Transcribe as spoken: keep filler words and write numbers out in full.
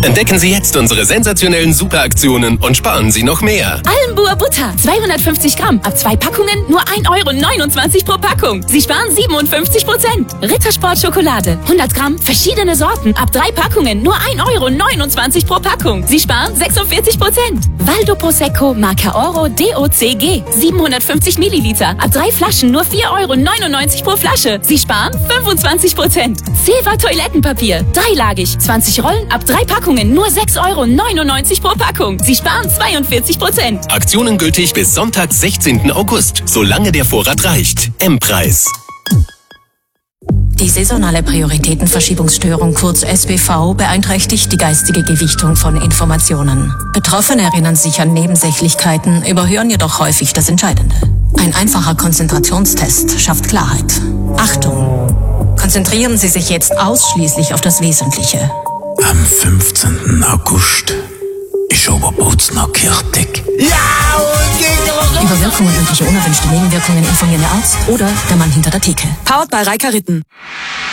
Entdecken Sie jetzt unsere sensationellen Superaktionen und sparen Sie noch mehr. Allenbuer Butter, zweihundertfünfzig Gramm, ab zwei Packungen nur ein Euro neunundzwanzig pro Packung. Sie sparen siebenundfünfzig Prozent. Rittersport Schokolade, hundert Gramm, verschiedene Sorten, ab drei Packungen nur ein Euro neunundzwanzig pro Packung. Sie sparen sechsundvierzig Prozent. Valdo Prosecco Marca Oro D O C G, siebenhundertfünfzig Milliliter, ab drei Flaschen nur vier Euro neunundneunzig pro Flasche. Sie sparen fünfundzwanzig Prozent. Silva Toilettenpapier, dreilagig, zwanzig Rollen, ab drei Packungen nur sechs Euro neunundneunzig pro Packung. Sie sparen zweiundvierzig Prozent. Aktionen gültig bis Sonntag, sechzehnten August, solange der Vorrat reicht. M-Preis. Die saisonale Prioritätenverschiebungsstörung, kurz S B V, beeinträchtigt die geistige Gewichtung von Informationen. Betroffene erinnern sich an Nebensächlichkeiten, überhören jedoch häufig das Entscheidende. Ein einfacher Konzentrationstest schafft Klarheit. Achtung! Konzentrieren Sie sich jetzt ausschließlich auf das Wesentliche. Am fünfzehnten August ist Oberbotzner Kirchtag. Ja, und gegen Über Wirkungen und mögliche unerwünschte Nebenwirkungen informieren der Arzt oder der Mann hinter der Theke. Powered by Reika Ritten.